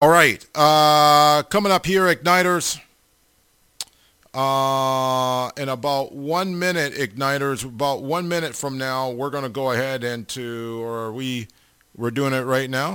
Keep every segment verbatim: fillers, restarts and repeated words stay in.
All right. Uh, coming up here, Igniters. Uh, in about one minute, Igniters, about one minute from now, we're going to go ahead into, or are we, we're doing it right now?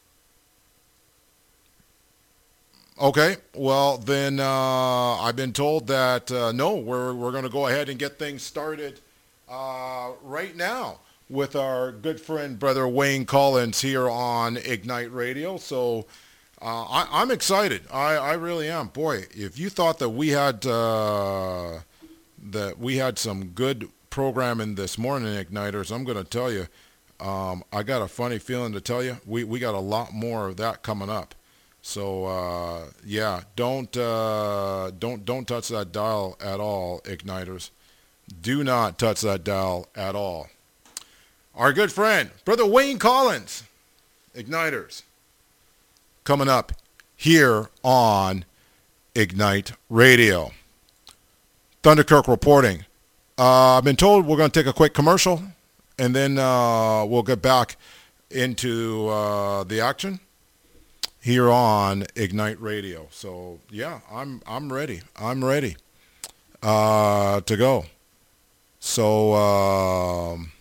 Okay. Well, then uh, I've been told that uh, no, we're, we're going to go ahead and get things started uh, right now with our good friend, Brother Wayne Collins here on Ignite Radio. So Uh, I, I'm excited. I, I really am. Boy, if you thought that we had uh, that we had some good programming this morning, Igniters, I'm going to tell you, um, I got a funny feeling to tell you. We we got a lot more of that coming up. So uh, yeah, don't uh, don't don't touch that dial at all, Igniters. Do not touch that dial at all. Our good friend, Brother Wayne Collins, Igniters, coming up here on Ignite Radio. Thunderkirk reporting. Uh, I've been told we're going to take a quick commercial, and then uh, we'll get back into uh, the action here on Ignite Radio. So yeah, I'm I'm ready. I'm ready uh, to go. So um,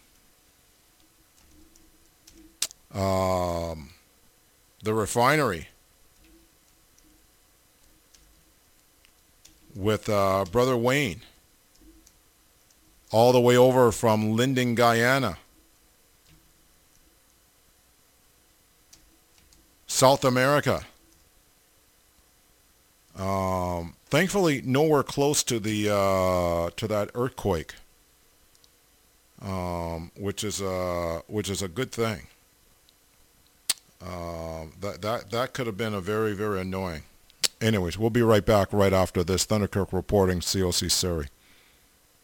um, the refinery with uh, Brother Wayne, all the way over from Linden, Guyana, South America. Um, thankfully, nowhere close to the uh, to that earthquake, um, which is a which is a good thing. Uh, that that that could have been a very very annoying. Anyways, we'll be right back right after this. Thunderkirk reporting, C O C Surrey.